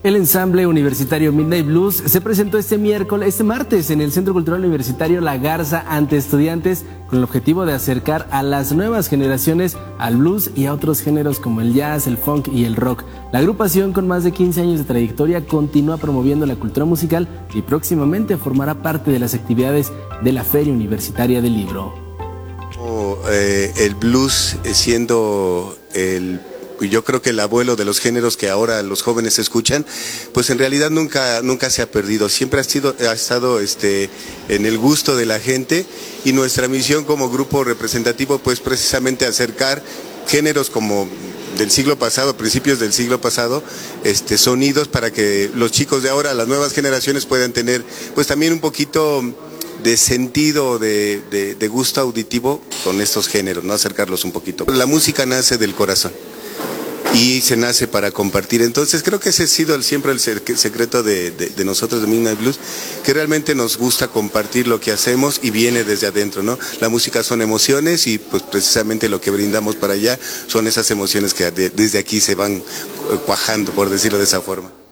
El ensamble universitario Midnight Blues se presentó este martes en el Centro Cultural Universitario La Garza ante estudiantes con el objetivo de acercar a las nuevas generaciones al blues y a otros géneros como el jazz, el funk y el rock. La agrupación, con más de 15 años de trayectoria, continúa promoviendo la cultura musical y próximamente formará parte de las actividades de la Feria Universitaria del Libro. El blues siendo yo creo que el abuelo de los géneros que ahora los jóvenes escuchan, pues en realidad nunca se ha perdido, siempre ha estado en el gusto de la gente, y nuestra misión como grupo representativo pues precisamente acercar géneros como del siglo pasado, principios del siglo pasado, sonidos para que los chicos de ahora, las nuevas generaciones, puedan tener pues también un poquito de sentido, de gusto auditivo con estos géneros, ¿no? Acercarlos un poquito. La música nace del corazón y se nace para compartir. Entonces creo que ese ha sido siempre el secreto de nosotros de Midnight Blues, que realmente nos gusta compartir lo que hacemos y viene desde adentro, ¿no? La música son emociones y pues precisamente lo que brindamos para allá son esas emociones que desde aquí se van cuajando, por decirlo de esa forma.